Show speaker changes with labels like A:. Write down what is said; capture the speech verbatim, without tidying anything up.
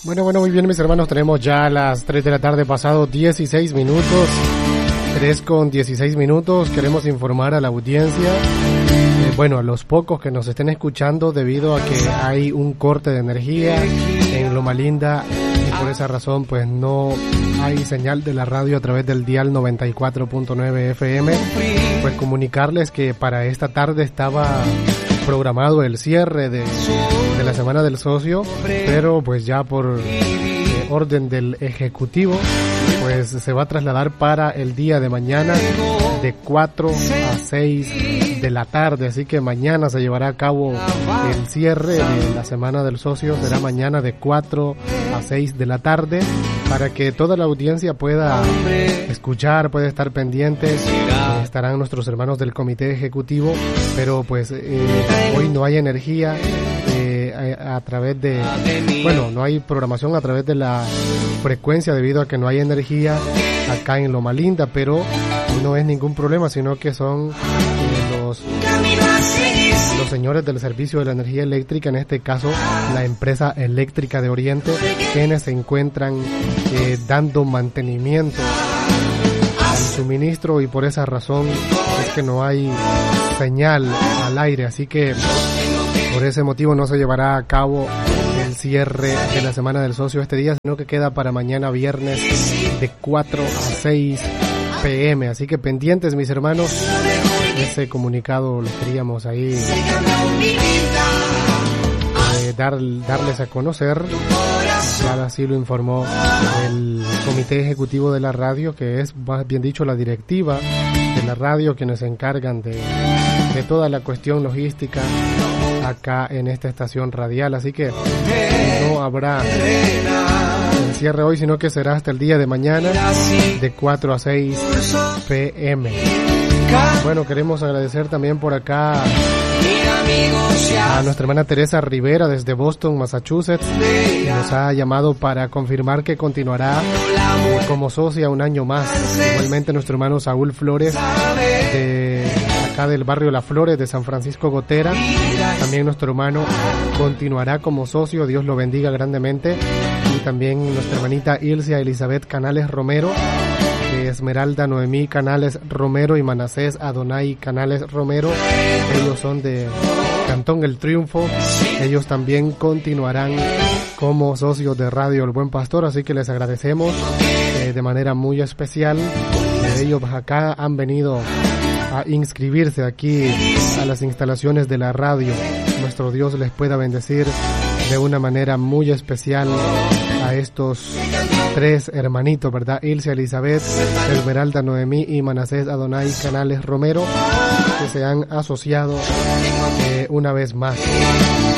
A: Bueno, bueno, muy bien, mis hermanos, tenemos ya las tres de la tarde pasado dieciséis minutos, tres con dieciséis minutos. Queremos informar a la audiencia, eh, bueno, a los pocos que nos estén escuchando, debido a que hay un corte de energía en Loma Linda y por esa razón pues no hay señal de la radio a través del dial noventa y cuatro punto nueve F M. Pues comunicarles que para esta tarde estaba programado el cierre de, de la Semana del Socio, pero pues ya por eh, orden del Ejecutivo pues se va a trasladar para el día de mañana de cuatro a seis de la tarde, así que mañana se llevará a cabo el cierre de la Semana del Socio. Será mañana de cuatro a seis de la tarde para que toda la audiencia pueda escuchar, pueda estar pendiente. Eh, estarán nuestros hermanos del Comité Ejecutivo, pero pues eh, hoy no hay energía eh, a, a través de, bueno, no hay programación a través de la frecuencia debido a que no hay energía acá en Loma Linda, pero no es ningún problema, sino que son eh, los los señores del servicio de la energía eléctrica, en este caso la empresa eléctrica de Oriente, quienes se encuentran eh, dando mantenimiento al suministro, y por esa razón es que no hay señal al aire, así que por ese motivo no se llevará a cabo el cierre de la Semana del Socio este día, sino que queda para mañana viernes de cuatro a seis P M, así que pendientes, mis hermanos. Ese comunicado lo queríamos ahí eh, dar, darles a conocer. Ya así lo informó el Comité Ejecutivo de la radio, que es, más bien dicho, la directiva de la radio, quienes se encargan de, de toda la cuestión logística acá en esta estación radial. Así que no habrá el cierre hoy, sino que será hasta el día de mañana de cuatro a seis P M. Bueno, queremos agradecer también por acá a nuestra hermana Teresa Rivera desde Boston, Massachusetts, que nos ha llamado para confirmar que continuará como socia un año más. Igualmente nuestro hermano Saúl Flores de acá del barrio La Flores de San Francisco Gotera, también nuestro hermano continuará como socio, Dios lo bendiga grandemente. Y también nuestra hermanita Ilcia Elizabeth Canales Romero, Esmeralda Noemí Canales Romero y Manasés Adonai Canales Romero, ellos son de Cantón El Triunfo, ellos también continuarán como socios de Radio El Buen Pastor, así que les agradecemos eh, de manera muy especial. Eh, ellos acá han venido a inscribirse aquí a las instalaciones de la radio. Nuestro Dios les pueda bendecir de una manera muy especial a estos tres hermanitos, ¿verdad? Ilse Elizabeth, Esmeralda Noemí y Manasés Adonai Canales Romero, que se han asociado eh, una vez más.